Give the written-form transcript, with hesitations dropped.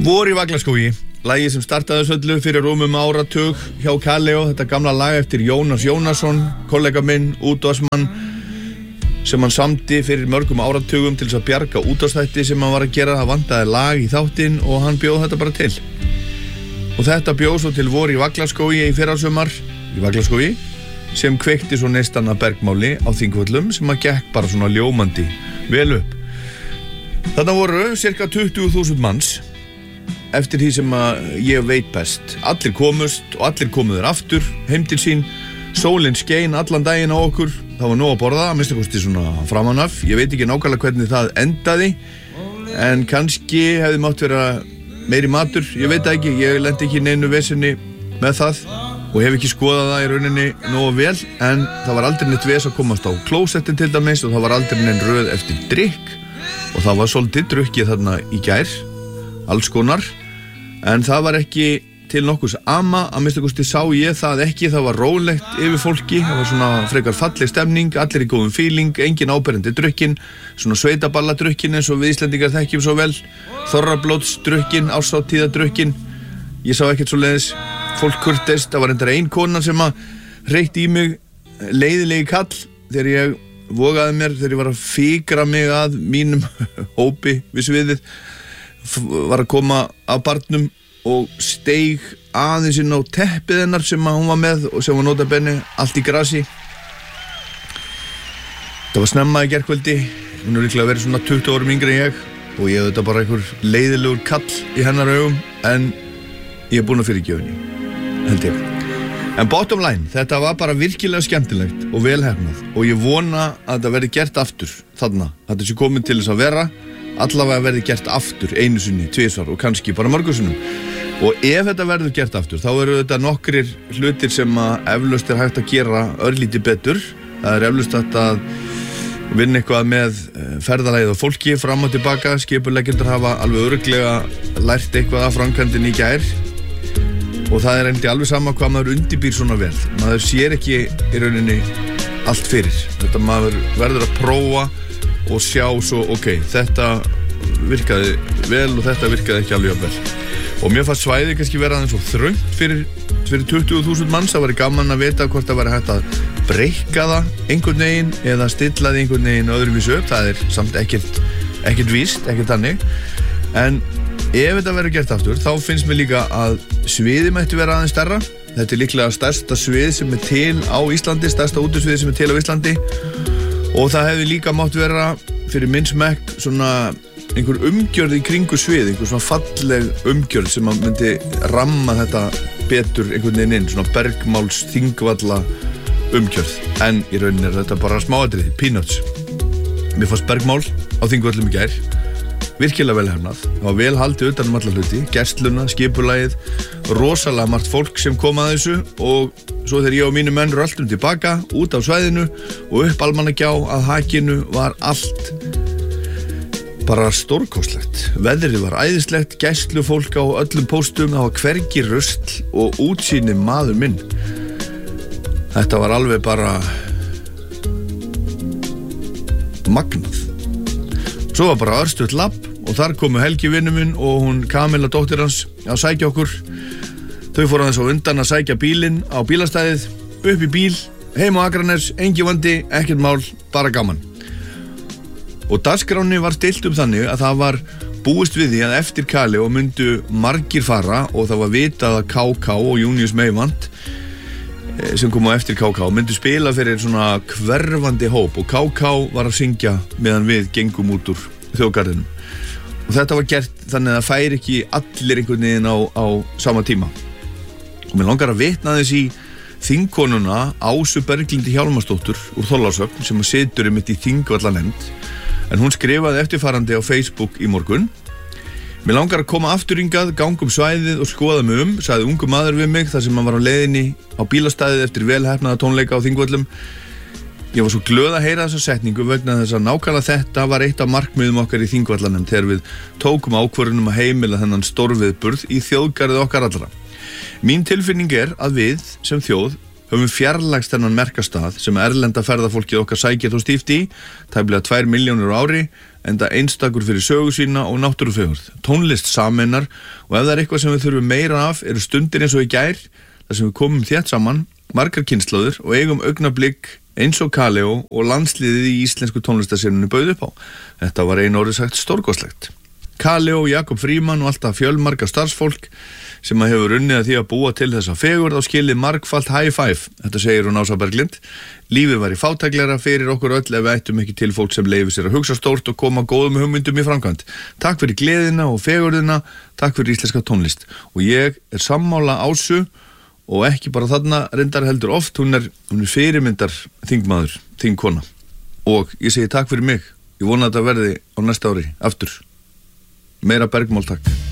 Vor í Vaglaskógi, lagi sem startaði söllu fyrir rúmum áratug hjá Kaleo, þetta gamla lag eftir Jónas Jónasson, kollega minn, útvarpsmann, sem hann samdi fyrir mörgum áratugum til þess að bjarga útvarpsþætti sem hann var að gera. Það vantaði lag í þáttinn og hann bjóð þetta bara til. Og þetta bjóð svo til Vor í Vaglaskógi í fyrrasumar í Vaglaskógi, sem kveikti svo neistan að bergmáli á Þingvöllum sem að gekk bara svona ljómandi vel upp. Þarna voru cirka 20.000 manns eftir því sem að ég veit best. Allir komust og allir komuður aftur heim til sín. Sólin skein allan daginn á okkur. Það var nóg að borða, að minnsta kosti svona framan af. Ég veit ekki nákvæmlega hvernig það endaði, en kannski hefði mátt vera meiri matur. Ég veit ekki, ég lendi ekki í neinu vesenni með það og hef ekki skoðað það í rauninni nógu vel, en það var aldrei neitt ves að komast á klósettin til dæmis og það var aldrei neinn röð eftir drykk og það var svolítið drukkið þarna í gær, alls konar, en það var ekki til nokkurs ama, að minnsta kosti sá ég það ekki. Það var rólegt yfir fólki, það var svona frekar falleg stemning, allir í góðum feeling, engin áberandi drukkin, svona sveitaballadrukkin eins og við Íslendingar þekkjum svo vel, þorrablótsdrukkin, árshátíðadrukkin. Ég sá ekkert svoleiðis, fólk kurteist. Það var reyndar ein kona sem að hreytti í mig leiðilegi kall þegar ég vogaði mér, þegar ég var að fikra mig að mínum hópi við sviðið, var að koma af barnum og steig aðeins inn á teppið hennar sem hún var með og sem var nota benni allt í grasi. Það var snemma í gærkvöldi, hún er líklega verið svona 20 árum yngri en ég og ég þetta bara einhver leiðilegur kall í hennar augum, en ég er búinn að fyrirgefni, held ég. En bottom line, þetta var bara virkilega skemmtilegt og velhefnað og ég vona að þetta verði gert aftur þarna. Þetta sé komið til þess að vera, allavega verði gert aftur einu sinni, tvisvar og kannski bara mörgursunum. Og ef þetta verður gert aftur, þá eru þetta nokkrir hlutir sem að eflaust er hægt að gera örlítið betur. Það er eflaust hægt að vinna eitthvað með ferðalagið og fólki fram og tilbaka. Skipuleggjendur hafa alveg örugglega lært eitthvað af framkvæmdinni í gær. Og það er einnig alveg sama hvað maður undirbýr svona vel. Maður sér ekki í rauninni allt fyrir. Þetta maður verður að prófa og sjá svo, ok, þetta virkaði vel og þetta virkaði ekki alveg vel. Og mér fannst svæðið kannski vera aðeins svo þröngt fyrir 20.000 manns. Það væri gaman að vita hvort það væri hægt að breikka það einhvern veginn eða stilla það einhvern veginn öðruvísu upp. Það er samt ekkert víst, ekkert þannig. En ef þetta verður gert aftur, þá finnst mér líka að sviðið mætti vera aðeins stærra. Þetta er líklega stærsta svið sem er til á Íslandi, stærsta útisvið sem er til á Íslandi. Og það hefði líka mátt vera fyrir minn smekk svona einhver umgjörð í kringu svið, einhver svona falleg umgjörð sem að myndi ramma þetta betur einhvern veginn inn, svona bergmáls þingvalla umgjörð. En í rauninni er þetta bara smáatriði, peanuts. Mér fannst bergmál á Þingvöllum í gær virkilega vel hefnað. Það var vel haldið utan alla hluti, gestluna, skipulagið, rosalega margt fólk sem kom að þessu og svo þegar ég og mínu menn röltum tilbaka út á svæðinu og upp Almannagjá að hakinu var allt bara stórkostlegt. Veðrið var æðislegt, gæslufólk á öllum póstum, það var hvergi rusl og útsýni maður minn. Þetta var alveg bara magnað. Svo var bara örstutt labb og þar komu Helgi vinur minn og hún Kamilla dóttir hans að sækja okkur. Þau fóru aðeins á undan að sækja bílinn á bílastæðið, upp í bíl, heim á Akranesi, engin vandi, ekkert mál, bara gaman. Og dagskráni var stillt þannig að það var búist við því að eftir Kaleo myndu margir fara og það var vitað að KK og Június Meyvant sem kom á eftir KK myndu spila fyrir svona hverfandi hóp og KK var að syngja meðan við gengum út úr þjóðgarðinum. Og þetta var gert þannig að það færi ekki allir einhvern veginn á sama tíma. Og mér langar að vitna þess í þingkonuna Ásu Berglindi Hjálmarsdóttur úr Þorlákshöfn sem situr einmitt í Þingvallanefnd. En hún skrifaði eftirfarandi á Facebook í morgun: Mér langar að koma aftur hingað, ganga svæðið og skoða mig sagði ungu maður við mig þar sem hann var á leiðinni á bílastæðið eftir velheppnaða tónleika á Þingvöllum. Ég var svo glöð að heyra þessa setningu vegna þess að nákvæmlega þetta var eitt af markmiðum okkar í Þingvallanum þegar við tókum ákvörðun að heimila þennan stórviðburð í þjóðgarðið okkar allra. Mín tilfinning er að við sem þjóð höfum fjarlægst þennan merkastað sem erlenda ferðafólkið okkar sækir þó stíft í, tæplega 2 milljónir á ári, enda einstakur fyrir sögu sína og náttúrufegurð. Tónlist sameinar og ef það eitthvað sem við þurfum meira af eru stundir eins og í gær, þar sem við komum þétt saman, margar kynslóðir og eigum augnablik eins og Kaleo og landsliðið í íslensku tónlistarsenunni bauð upp á. Þetta var einu orðið sagt stórkostlegt. Kaleo, Jakob Frímann og alltaf fjölmarga starfsfólk sem hefur unnið að því að búa til þessa fegurð á skilið margfalt high five. Þetta segir hún Ása Berglind. Lífið var í fátæklegra fyrir okkur öll ef við ættum ekki til fólk sem leifir sér að hugsa stórt og koma góðum hugmyndum í framkvæmd. Takk fyrir gleðina og fegurðina, takk fyrir íslenska tónlist. Og ég sammála Ásu og ekki bara þarna reyndar heldur oft, hún er fyrirmyndar þingmaður, þingkona. Og ég segi takk fyrir mig. Ég vona að þetta verði á næsta ári aftur. Meira bergmál, takk.